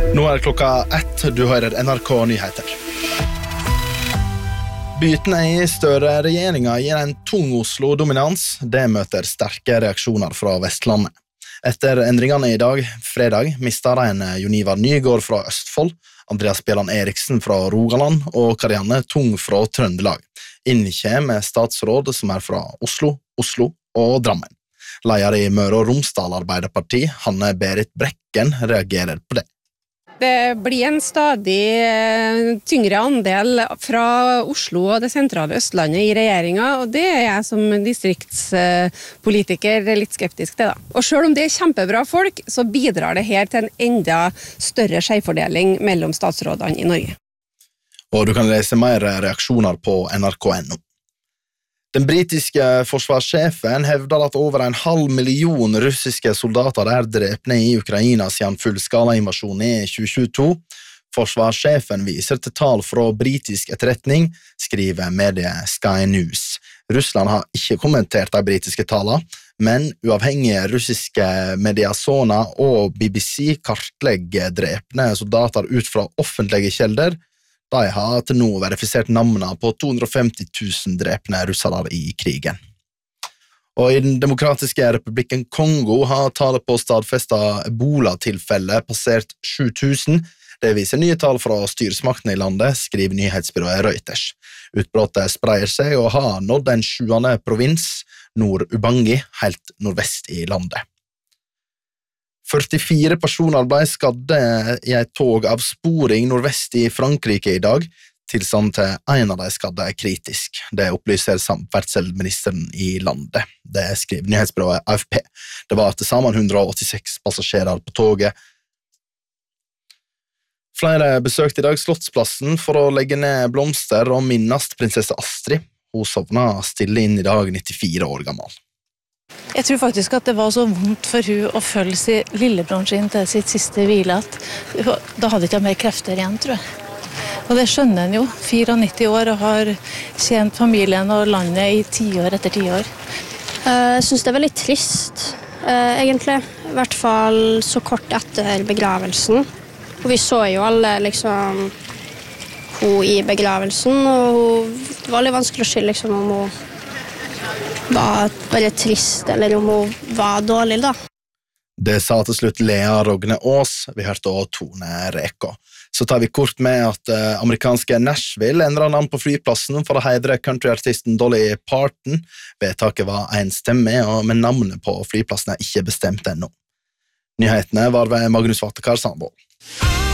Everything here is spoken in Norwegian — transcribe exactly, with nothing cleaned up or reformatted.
Nå er klokka ett, du hører N R K Nyheter. Bytene i Støre-regjeringen gir en tung Oslo-dominans. Det møter sterke reaksjoner fra Vestlandet. Etter endringene i dag, fredag, mistet en Jon Ivar Nygård fra Østfold, Andreas Bjelland Eriksen fra Rogaland og Karianne Tung fra Trøndelag. Inn kommer statsråd som er fra Oslo, Oslo og Drammen. Leder i Møre og Romsdal Arbeiderparti, Hanne Berit Brekken, reagerer på det. Det blir en stadig tyngre andel fra Oslo og det sentrale Østlandet i regjeringen, og det er jeg som distriktspolitiker litt skeptisk til. Da. Og selv om det er kjempebra folk, så bidrar det her til en enda større skjevfordeling mellom statsrådene i Norge. Og du kan lese mer reaksjoner på N R K punktum N O. Den britiske forsvarssjefen hevder at over en halv million russiske soldater er drepne i Ukraina siden fullskala-invasjonen i tjue tjueto. Forsvarssjefen viser til tall fra britisk etterretning, skriver mediet Sky News. Russland har ikke kommentert de britiske tallene, men uavhengige russiske Mediasona og B B C kartlegger drepne soldater ut fra offentlige kjelder. De har til nå verifisert navnene på to hundre og femti tusen drepne russere i krigen. Og i den demokratiske republikken Kongo har tallet på stadfestet Ebola-tilfelle passert sju tusen. Det viser nye tall fra styresmaktene i landet, skriver nyhetsbyrået Reuters. Utbrottet spreier seg og har nådd den sjuende provins, Nord-Ubangi, helt nordvest i landet. førtifire personer ble skadde i et tog av sporing nordvest i Frankrike i dag. Tilstand til en av de skadde er kritisk. Det opplyser samferdselsministeren i landet. Det skriver nyhetsbyrået A F P. Det var til sammen hundre og åttiseks passasjerer på toget. Flere besøkte i dag Slottsplassen for å legge ned blomster og minnast prinsesse Astrid. Hun sovna stille inn i dag, nittifire år gammel. Jeg tror faktisk at det var så vondt for hun å følge sin lillebroren sin til sitt siste hvile at da hadde ikke mer krefter igjen, tror jeg. Og det skjønner en jo, nittifire år og har tjent familien og landet i tiår etter tiår. Jeg synes det er veldig trist, egentlig. I hvert fall så kort etter begravelsen. Og vi så jo alle liksom hun i begravelsen, og det var veldig vanskelig å skille liksom, om hun var bare trist, eller om hun var dårlig, da. Det sa til slutt Lea Rogne Aas, vi hørte også Tone Reka. Så tar vi kort med at uh, amerikanske Nashville endret navn på flyplassen for å heidre countryartisten Dolly Parton. Vedtaket var enstemmig, men navnet på flyplassen er ikke bestemt ennå. Nyhetene var ved Magnus Vatekar Sandvold.